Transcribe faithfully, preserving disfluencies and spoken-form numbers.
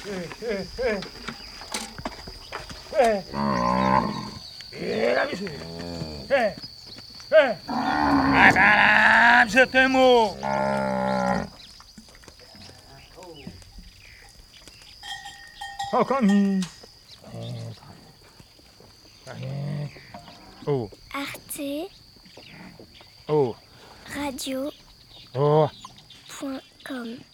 Eh, eh, eh. Eh, la monsieur. Eh, eh. Madame, c'est un mot. Oh, comme. Oh, Arte oh, Radio oh. point com